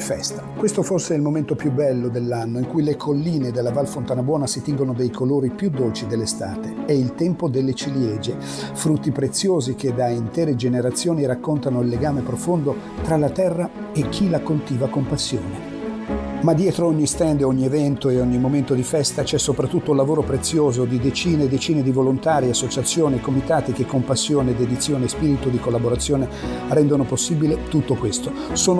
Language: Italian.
festa. Questo forse è il momento più bello dell'anno, in cui le colline della Val Fontanabuona si tingono dei colori più dolci dell'estate. È il tempo delle ciliegie, frutti preziosi che da intere generazioni raccontano il legame profondo tra la terra e chi la coltiva con passione. Ma dietro ogni stand, ogni evento e ogni momento di festa c'è soprattutto un lavoro prezioso di decine e decine di volontari, associazioni e comitati che con passione, dedizione e spirito di collaborazione rendono possibile tutto questo. Sono